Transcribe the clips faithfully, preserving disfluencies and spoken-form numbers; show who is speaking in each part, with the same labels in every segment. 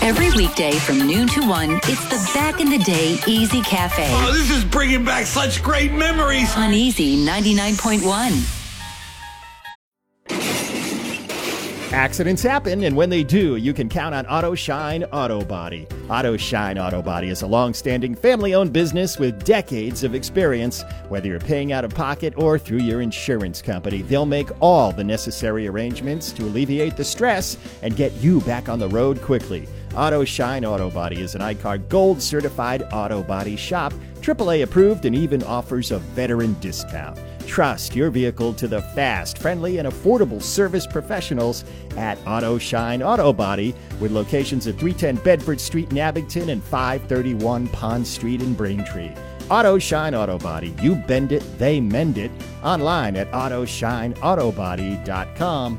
Speaker 1: Every weekday from noon to one, it's the Back in the Day Easy Cafe.
Speaker 2: Oh, this is bringing back such great memories.
Speaker 1: On Easy ninety-nine point one.
Speaker 3: Accidents happen, and when they do, you can count on Auto Shine Auto Body. Auto Shine Auto Body is a long-standing family-owned business with decades of experience. Whether you're paying out of pocket or through your insurance company, they'll make all the necessary arrangements to alleviate the stress and get you back on the road quickly. Auto Shine Auto Body is an I C A R Gold certified auto body shop, triple A approved, and even offers a veteran discount. Trust your vehicle to the fast, friendly, and affordable service professionals at Auto Shine Auto Body, with locations at three ten Bedford Street in Abington and five thirty-one Pond Street in Braintree. Auto Shine Auto Body. You bend it, they mend it. Online at auto shine auto body dot com.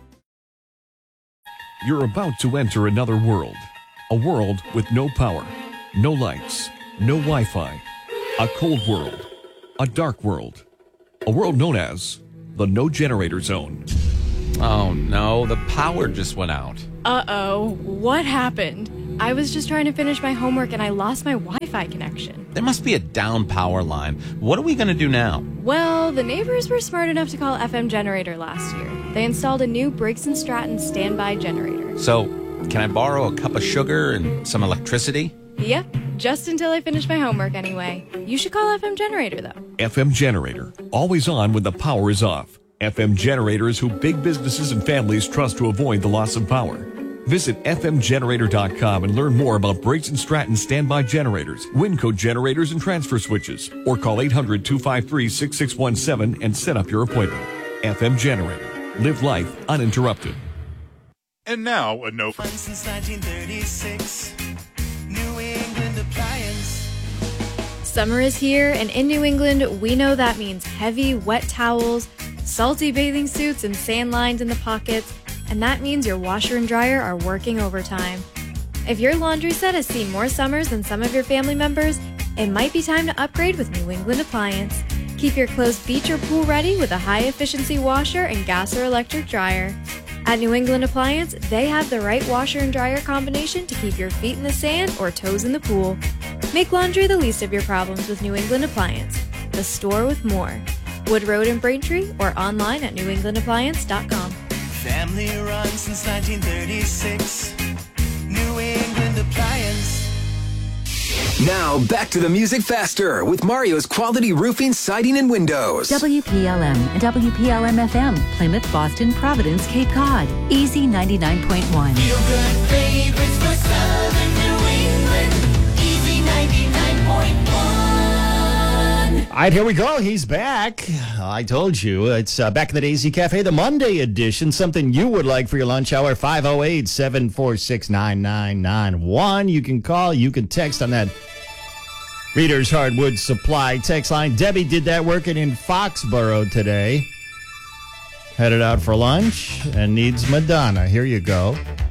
Speaker 4: You're about to enter another world. A world with no power, no lights, no Wi-Fi. A cold world. A dark world. A world known as the No Generator Zone.
Speaker 5: Oh no, the power just went out.
Speaker 6: Uh-oh, what happened? I was just trying to finish my homework and I lost my Wi-Fi connection.
Speaker 5: There must be a down power line. What are we going to do now?
Speaker 6: Well, the neighbors were smart enough to call F M Generator last year. They installed a new Briggs and Stratton standby generator.
Speaker 5: So, can I borrow a cup of sugar and some electricity?
Speaker 6: Yep, just until I finish my homework anyway. You should call F M Generator, though.
Speaker 4: F M Generator. Always on when the power is off. F M Generator is who big businesses and families trust to avoid the loss of power. Visit f m generator dot com and learn more about Briggs and Stratton standby generators, Winco generators, and transfer switches. Or call eight hundred, two five three, six six one seven and set up your appointment. F M Generator. Live life uninterrupted.
Speaker 7: And now, a note.
Speaker 8: Since nineteen thirty-six, New England Appliance.
Speaker 6: Summer is here, and in New England, we know that means heavy, wet towels, salty bathing suits, and sand lines in the pockets, and that means your washer and dryer are working overtime. If your laundry set has seen more summers than some of your family members, it might be time to upgrade with New England Appliance. Keep your clothes beach or pool ready with a high-efficiency washer and gas or electric dryer. At New England Appliance, they have the right washer and dryer combination to keep your feet in the sand or toes in the pool. Make laundry the least of your problems with New England Appliance, the store with more. Wood Road in Braintree or online at new england appliance dot com.
Speaker 8: Family run since nineteen thirty-six, New England Appliance.
Speaker 9: Now, back to the music faster with Mario's Quality Roofing, Siding, and Windows.
Speaker 1: W P L M and W P L M F M, Plymouth, Boston, Providence, Cape Cod. Easy ninety-nine point one.
Speaker 8: Feel good favorites for Southern New England. Easy ninety-nine point one.
Speaker 3: All right, here we go. He's back. I told you, it's uh, Back in the Day Easy Cafe, the Monday edition. Something you would like for your lunch hour, five oh eight, seven four six, nine nine nine one. You can call, you can text on that Reader's Hardwood Supply text line. Debbie did that working in Foxborough today. Headed out for lunch and needs Madonna. Here you go.